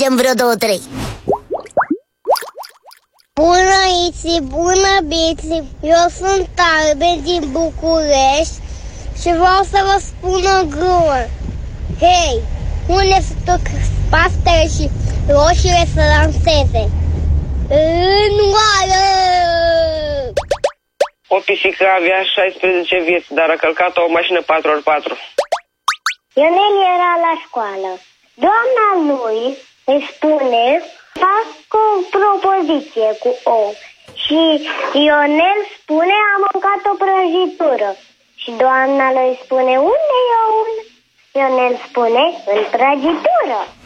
facem vreo 2-3. Bună, Iți, bună, Biți. Eu sunt Albe din București și vreau să vă spun o glumă. Hei, unde se duc paștele și roșiile să lanseze? În oală! O pisică avea 16 vieți, dar a călcat o mașină 4x4. Ionel era la școală. Doamna lui îi spune: fac o propoziție cu ou. Și Ionel spune: am mâncat o prăjitură. Și doamna lui spune: unde e oul? Ionel spune: în prăjitură.